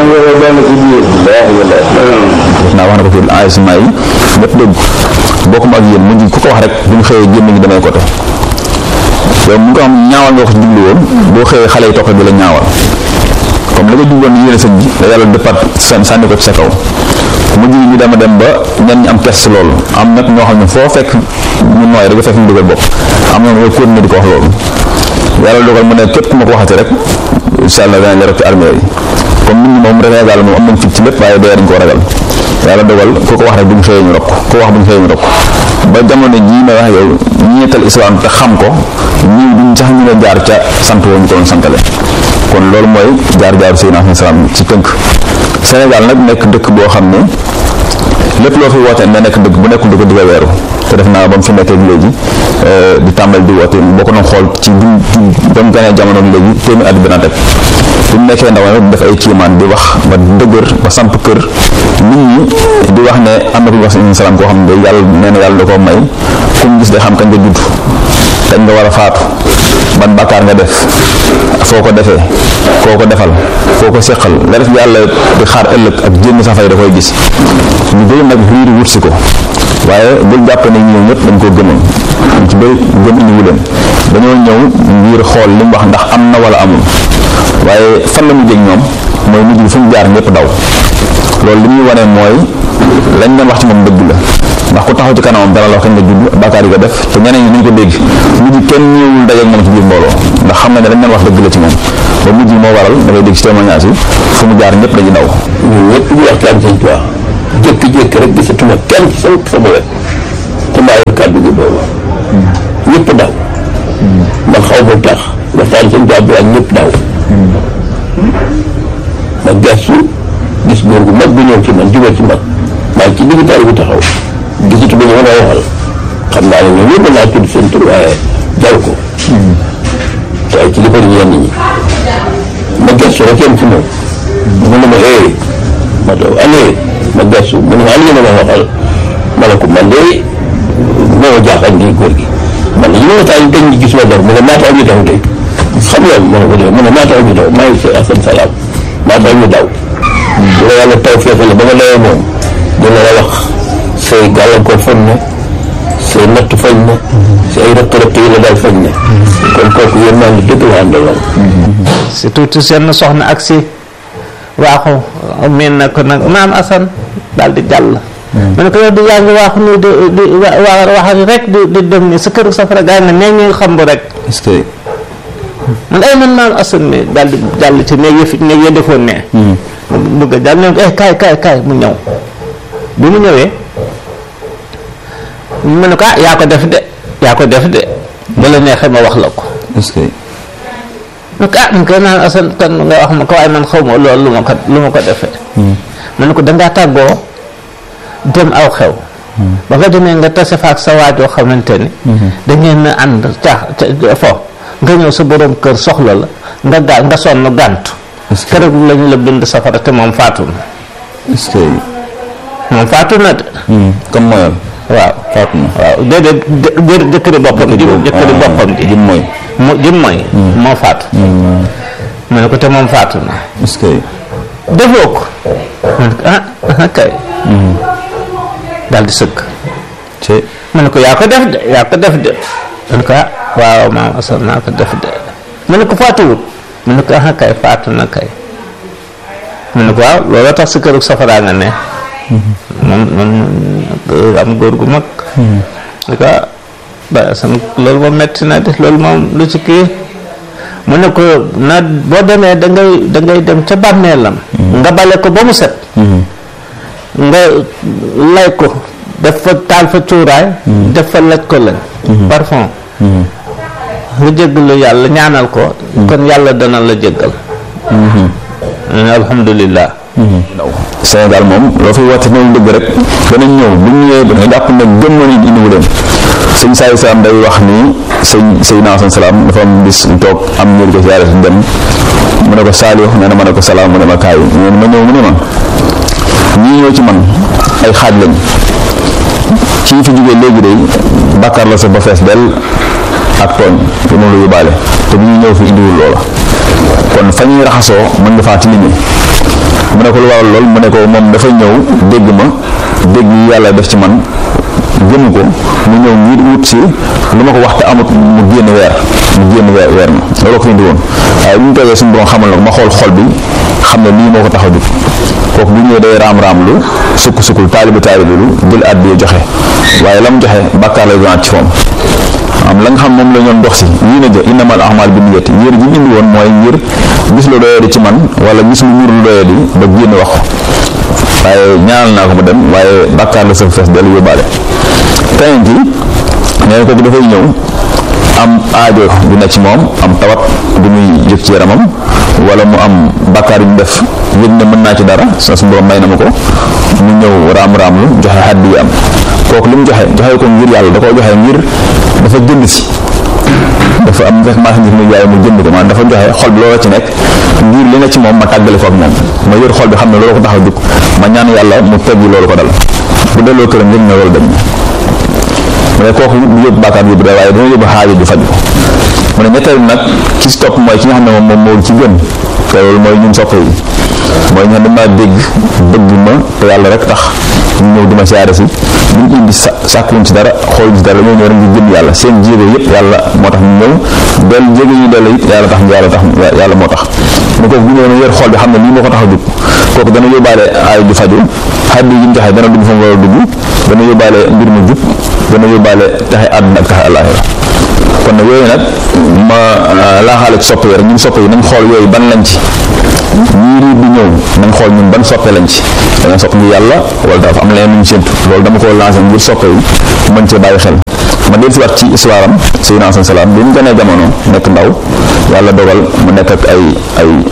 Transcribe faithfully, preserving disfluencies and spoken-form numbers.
wala benn ci biir naa wax na ko fi enregistrement yi lépp dégg bokkuma ak yéen mujj ku ko wax rek bu ñu xëyee gémmiñ gi damay côté yow mu nga xam ñaawal nga ko ci jublu woon boo xëyee xale yi toog di la ñaawal comme la nga jubloon yéene sëñ bi da yàlla dëppaat seen sànni ko ci sa kaw mujj ñu dama dem ba ñenn ñi am kes loolu am nag ñoo xam ne foo fekk ñu nooy rek fekk ñu dugal bopp am na nga continuer di ko wax loolu yàlla dogal mu ne képp ku ma ko waxati rek incha allah danañ la rek ci armée yi comme nit ñi moom Sénégal moom am nañ fit ci lépp waaye dee dañ koo ragal yàlla dogal ku ko wax rek bu ñu xëyee ñu rokk ku wax bu ñu xëyee ñu rokk ba jamono jii may wax yow ñi ñettal islam te xam ko ñii duñ sax ñu ne jaar ca sant woo ñu ko doon santale kon loolu mooy jaar-jaaru Seydina salaam ci tënk Sénégal nag nekk dëkk boo xam ne lépp loo fi wootee na nekk dëkk bu nekkul dëkk digga weeru te def naa ba mu fi nekkee léegi di tàmbali di woote boo ko doon xool ci bi ba mu ganee jamono léegi téeméer at bi na teg bi mu nekkee ndaw nag def ay kiimaan di wax ba dëgër ba samp kër nit ñi di wax ne am na ku ñu wax Seydina salaam koo xam ne yàlla nee na yàlla da koo may ku mu gis day xam kañ nga judd kañ nga war a faatu ban bàkkaar nga def foo ko defee koo ko defal foo ko seqal la def yàlla di xaar ëllëg ak jénn sa fay da koy gis ñu bëri nag riiri wut si ko waaye bul jàpp ne ñëw ñëpp dañ koo gëmoon ñu ci bëri gëm indiwu leen dañoo ñëw ngir xool li mu wax ndax am na wala amul waaye fan la mu jëg ñoom mooy mujj bi fu mu jaar ñëpp daw loolu li muy wane mooy lañ doon wax ci moom dëgg la ndax ku taxaw ci kanamam dara la wax kañ nga judd bàkkaar yi nga def te ñeneen ñi nañ ko dégg mujj kenn ñëwul dajeeg moom ci biir mbooloo ndax xam na ne dañ doon wax dëgg la ci moom ba mujj moo waral da ngay dégg ci témoignage yi fu mu jaar ñëpp dañuy daw ñun ñëpp ñu waxtaan sëñ Tuubaa jékki-jékki rek gisatuma kenn ci sama sama wet te maa yor kàddu gi boobu ñëpp daw man xaw ma tax waxtaan sëñ Tuubaa bi ak ñëpp daw ma gestu gis góor gu mag bu ñëw ci man jubal ci man maa ngi ci digg taal bi taxaw gisatu ba ñu mën a waxal xam naa ne ñoom ñëpp naa tudd seen tur waaye jaw ko te ay ci li bëri ñenn ñi ma gestu rek yem ci moom mu ne ma eh ma doon année ma gestu mu ne ma am nga ma waxal ma ne ko man de moo ma jaaxal nii góor gi man li ma taal dañ ñu gis ma dor mu ne maa tax ñu daw de xam nga ma ne ko de mu ne maa tax ñu daw maa ngi si asan salaam maa tax ñu daw bu la yàlla taw feexale ba nga dawee moom dina la wax say gàllankoor fañ na say natt fañ na say rëq-rëq yi la daal fañ na kon kooku yéen maa ngi dëgg la àndaloon surtout seen soxna ak si waaxu miin na ko nag maam Assane daal di jàll ma ne ko yow di yaa ngi waaxu nii di di wax rek di di dem ni sa kër safara gaa nga nee ñu xam bu rek est-ce que man ay man maam Assane mi daal di jàll ci néeg yëf néeg ya defoon ne bëgg a jàll ne ko eh kaay kaay kaay mu ñëw bi mu ñëwee mu ne ko ah yaa ko def de yaa ko def de ba la neexee ma wax la ko est-ce que mu ne ko ah man koy naan Assane kan nga wax ma ko waaye man xaw ma loolu lu ma ko lu ma ko defee ma ne ko dangaa tàggoo dem aw xew ba nga demee nga tase fa ak sa waajoo xamante ni da ngeen a ànd caax fo nga ñëw sa borom kër soxla la nga gaa nga sonn gàntu keroog lañu la bind safara te moom faatu na est-ce que moom faatu na de comme mooy waaw faatu na waaw déedéet jë jëkkëri boppam ji jëkkëri boppam ji jëm mooy mu jëm mooy moo faatu ma ne ko te moom faatu na est-ce que defoo ko ma ne ko ah ah kay daal di sëgg ci ma ne ko yaa ko def de yaa ko def de ma ne ko ah waaw maam Assane naa ko def de ma ne ko faatuwut ma ne ko ah kay faatu na kay ma ne ko waaw looloo tax si këru safaraa nga ne man man am góor gu mag ni ko ba Assane loolu moom metti na de loolu moom lu ci kii mu ne ko na boo demee da ngay da ngay dem ca bàmmeelam nga bale ko ba mu set nga lay ko def fa taal fa cuuraay def fa laj ko lañ parfum nga jéggalu yàlla ñaanal ko kon yàlla dana la jéggal alhamdulillah Sénégal moom loo fi woote noonu dëgg rek danañ ñëw bu ñu ñëwee dana jàpp ne gëm na nit indiwu leen sëñ Saay Salaam day wax ni sëñ Seydina Asan Salaam dafa am bis toog am ñëw ko siyaare si dem mu ne ko Saliou nee na ma ne ko salaam mu ne ma kaay ma ñëw mu ne ma ñii ñëw ci man ay xaaj lañ kii fi jógee léegi day bàkkaar la sa ba fees del ak tooñ te moom la yóbbaale te bu ñuy ñëw fi indiwul loola kon fa ñuy raxasoo mën nga faa tilimee mu ne ko lu waral lool mu ne ko moom dafa ñëw dégg ma dégg yàlla def ci man gëmu ko mu ñëw ngir wut si lu ma ko wax te amut mu génn weer mu génn weer weer ma loolu ko fi indi woon waaye bu ñu toogee suñu borom xamal na ko ma xool xol bi xam ne lii moo ko tax a jóg kooku bu ñëwee day raam-raam lu sukk sukkul taalibi taalibi lu jël àddiya joxe waaye la mu joxe bàkkaar lay donaat ci foom am la nga xam moom la ñoon dox si yii na jë innamal a'maal bi niyyati yéen ji indi woon mooy ngir gis lu doyee di ci man wala gis lu ñur lu doyee di ba génn wax waaye ñaanal naa ko mu dem waaye bàkkaar la sa fees dellu yóbbaale keneen ki nee kooku dafay ñëw am aajo bu nekk ci moom am tawat bu muy yëg ci yaramam wala mu am bàkkaar yu mu def yëg ne mën naa ci dara sa su borom may na ma ko mu ñëw raam-raam lu joxe xaddi yi am kooku li mu joxe joxe ko ngir yàlla da koo joxe ngir dafa jënd si dafa am fekk maa xam ne jaay mu jënd ko maanaam dafa joxe xol bi loola ci nekk ngir li nekk ci moom ma tàggale ko ak moom ma yor xol bi xam ne loolu ko tax a jóg ma ñaan yàlla mu teggi loolu ko dal bu delloo këram yëg na loolu dem mu ne kooku du yóbbu bàkkaar yóbbu da waaye dana yóbbu xaajo ju faju mu ne ñetteel nag ki si topp mooy ki nga xam ne moom moom moo ci gën te loolu mooy ñun soppe yi mooy ñu xam ne damaa dégg bëgg ma te yàlla rek tax ñu ñëw di ma siyaare si buñ indi sa sàkkuñ ci dara xool ci dara ñoo ñëw rek ngir jëm yàlla seen jéego yëpp yàlla moo tax ñu ñëw del jéego ñu dellu it yàlla tax yàlla tax yàlla moo tax mu kooku bu ñëwee ne yor xool bi xam ne lii moo ko tax a jóg kooku dana yóbbaale aay ju faju xaddi yi ñu joxe dana dugg fa mu war a dugg dana yóbbaale mbir mu jub dana yóbbaale taxe àdduna ak taxe àllaaxira kon nag yooyu nag ma laaxaale ci soppe yi rek ñun soppe yi nañ xool yooyu ban lañ ci ñii riir di ñëw nañ xool ñun ban soppe lañ ci danga sopp ngir yàlla wala dafa am leneen lu ñu séntu loolu dama ko lancé ngir soppe yi mën cee bàyyi xel ma del si waat ci histoire am Seydina Asan Salaam bi mu gënee jamono nekk ndaw yàlla dogal mu nekk ak ay ay